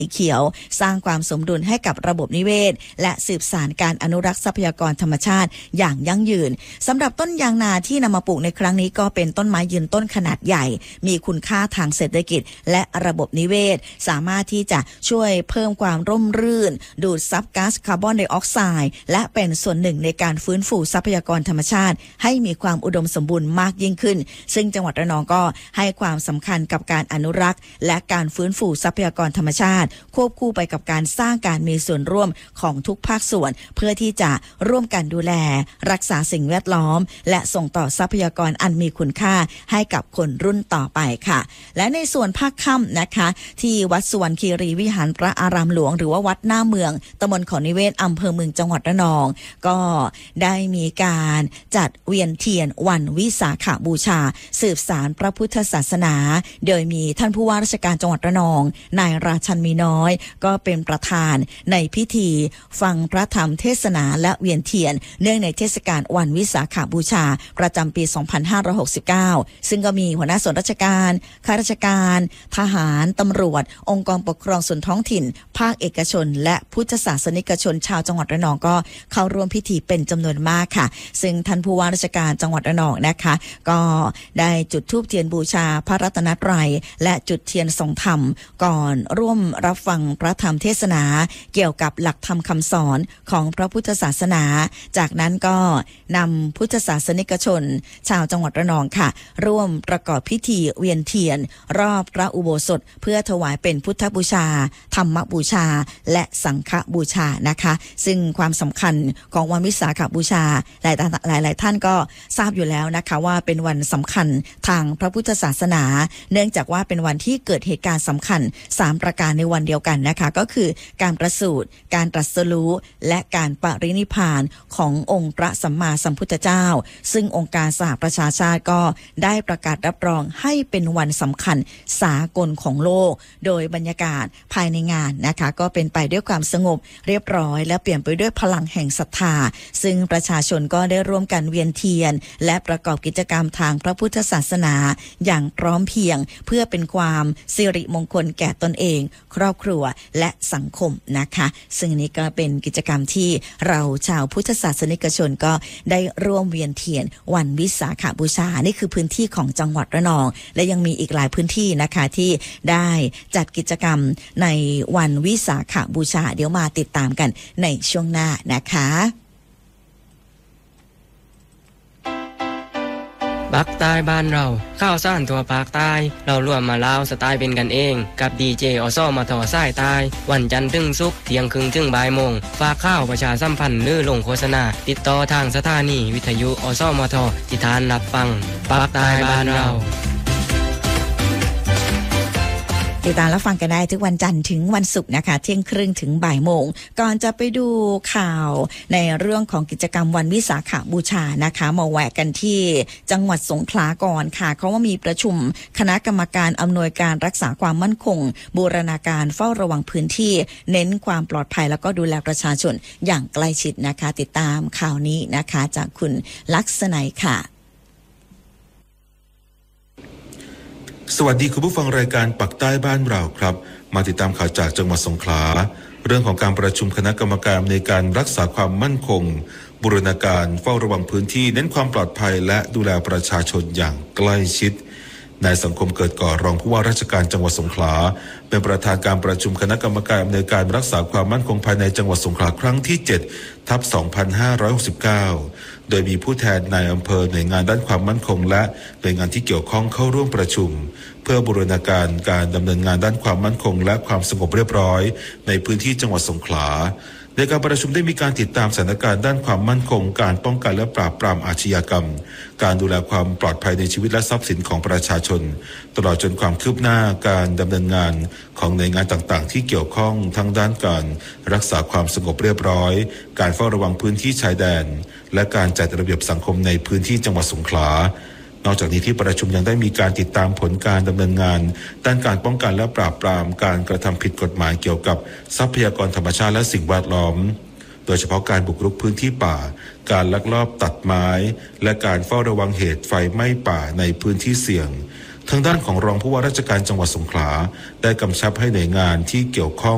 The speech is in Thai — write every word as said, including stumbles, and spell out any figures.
เขียวสร้างความสมดุลให้กับระบบนิเวศและสืบสานการอนุรักษ์ทรัพยากรธรรมชาติอย่างยั่งยืนสำหรับต้นยางนาที่นำมาปลูกในครั้งนี้ก็เป็นต้นไม้ยืนต้นขนาดใหญ่มีคุณค่าทางเศรษฐกิจและระบบนิเวศสามารถที่จะช่วยเพิ่มความร่มรื่นดูดซับก๊าซคาร์บอนไดออกไซด์และเป็นส่วนหนึ่งในการฟื้นฟูทรัพยากรธรรมชาติให้มีความอุดมสมบูรณ์มากยิ่งขึ้นซึ่งจังหวัดระนองก็ให้ความสำคัญกับการอนุรักษ์และการฟื้นฟูทรัพยากรธรรมชาติควบคู่ไปกับการสร้างการมีส่วนร่วมของทุกภาคส่วนเพื่อที่จะร่วมกันดูแลรักษาสิ่งแวดล้อมและส่งต่อทรัพยากรอันมีคุณค่าให้กับคนรุ่นต่อไปค่ะและในส่วนภาคค่ำนะคะที่วัดสุวรรณคีรีวิหารพระอารามหลวงหรือว่าวัดหน้าเมืองตำบลเขานิเวศอำเภอเมืองจังหวัดระนองก็ได้มีการจัดเวียนเทียนวันวิสาขบูชาสืบสานพระพุทธศาสนาโดยมีท่านผู้ว่าราชการจังหวัดระนองนายราชันมีน้อยก็เป็นประธานในพิธีฟังพระธรรมเทศนาและเวียนเทียนเนื่องในเทศกาลวันวิสาขบูชาประจำปี สองพันห้าร้อยหกสิบเก้า ซึ่งก็มีหัวหน้าส่วนราชการข้าราชการทหารตำรวจองค์กรปกครองส่วนท้องถิ่นภาคเอกชนและพุทธศาสนิกชนชาวจังหวัดระนองก็เข้าร่วมพิธีเป็นจำนวนมากค่ะซึ่งท่านผู้ว่าราชการจังหวัดระนองนะคะก็ได้จุดธูปเทียนบูชาพระรัตนตรัยและจุดเทียนทรงธรรมก่อนร่วมรับฟังพระธรรมเทศนาเกี่ยวกับหลักธรรมคำสอนของพระพุทธศาสนาจากนั้นก็นำพุทธศาสนิกชนชาวจังหวัดระนองค่ะร่วมประกอบพิธีเวียนเทียนรอบพระอุโบสถเพื่อถวายเป็นพุทธบูชาธรรมบูชาและสังฆบูชานะคะซึ่งความสำคัญของวันวิสาขบูชาหลายหลายหลายท่านก็ทราบอยู่แล้วนะคะว่าเป็นวันสำคัญทางพระพุทธศาสนาเนื่องจากว่าเป็นวันที่เกิดเหตุการณ์สำคัญสามประการในวันเดียวกันนะคะก็คือการประสูติการตรัสรู้และการปรินิพพานขององค์พระสัมมาสัมพุทธเจ้าซึ่งองค์การสหประชาชาติก็ได้ประกาศรับรองให้เป็นวันสำคัญสากลของโลกโดยบรรยากาศภายในงานนะคะก็เป็นไปด้วยความสงบเรียบร้อยและเปลี่ยนไปด้วยพลังแห่งศรัทธาซึ่งประชาชนก็ได้ร่วมกันเวียนเทียนและประกอบกิจกรรมทางพระพุทธศาสนาอย่างพร้อมเพรียงเพื่อเป็นความสิริมงคลแก่ตนเองครอบครัวและสังคมนะคะซึ่งนี้ก็เป็นกิจกรรมที่เราชาวพุทธศาสนิกชนก็ได้ร่วมเวียนเทียนวันวิสาขบูชานี่คือพื้นที่ของจังหวัดระนองและยังมีอีกหลายพื้นที่นะคะที่ได้จัดกิจกรรมในวันวิสาขบูชาเดี๋ยวมาติดตามกันในช่วงหน้านะคะภาคใต้บ้านเราข้าวสารตัวภาคใต้เรารวมมาเล่าสไตล์เป็นกันเองกับดีเจอสมทสายใต้วันจันทร์ถึงศุกร์เที่ยงครึ่งถึงบ่ายโมงฝากข้าวประชาสัมพันธ์หรือลงโฆษณาติดต่อทางสถานีวิทยุอสมทที่ทานรับฟังภาคใต้บ้านเราติดตามรับฟังกันได้ทุกวันจันทร์ถึงวันศุกร์นะคะเที่ยงครึ่งถึงบ่ายโมงก่อนจะไปดูข่าวในเรื่องของกิจกรรมวันวิสาขบูชานะคะมาแวะกันที่จังหวัดสงขลาก่อนค่ะเขาว่ามีประชุมคณะกรรมการอำนวยการรักษาความมั่นคงบูรณาการเฝ้าระวังพื้นที่เน้นความปลอดภัยแล้วก็ดูแลประชาชนอย่างใกล้ชิดนะคะติดตามข่าวนี้นะคะจากคุณลักษณัยค่ะสวัสดีคุณผู้ฟังรายการปักใต้บ้านเราครับมาติดตามข่าวจากจังหวัดสงขลาเรื่องของการประชุมคณะกรรมการในการรักษาความมั่นคงบูรณาการเฝ้าระวังพื้นที่เน้นความปลอดภัยและดูแลประชาชนอย่างใกล้ชิดนายสังคมเกิดก่อรองผู้ว่าราชการจังหวัดสงขลาเป็นประธานการประชุมคณะกรรมการในการรักษาความมั่นคงภายในจังหวัดสงขลาครั้งที่เจ็ดทับสองพันห้าร้อยหกสิบเก้าโดยมีผู้แทนนายอำเภอหน่วยงานด้านความมั่นคงและหน่วยงานที่เกี่ยวข้องเข้าร่วมประชุมเพื่อบูรณาการการดำเนินงานด้านความมั่นคงและความสงบเรียบร้อยในพื้นที่จังหวัดสงขลาในการประชุมได้มีการติดตามสถานการณ์ด้านความมั่นคงการป้องกันและปราบปรามอาชญากรรมการดูแลความปลอดภัยในชีวิตและทรัพย์สินของประชาชนตลอดจนความคืบหน้าการดำเนินงานของหน่วยงานต่างๆที่เกี่ยวข้องทั้งด้านการรักษาความสงบเรียบร้อยการเฝ้าระวังพื้นที่ชายแดนและการจัดระเบียบสังคมในพื้นที่จังหวัดสงขลานอกจากนี้ที่ประชุมยังได้มีการติดตามผลการดำเนินงานด้านการป้องกันและปราบปรามการกระทำผิดกฎหมายเกี่ยวกับทรัพยากรธรรมชาติและสิ่งแวดล้อมโดยเฉพาะการบุกรุกพื้นที่ป่าการลักลอบตัดไม้และการเฝ้าระวังเหตุไฟไหม้ป่าในพื้นที่เสี่ยงทางด้านของรองผู้ว่าราชการจังหวัดสงขลาได้กำชับให้หน่วยงานที่เกี่ยวข้อง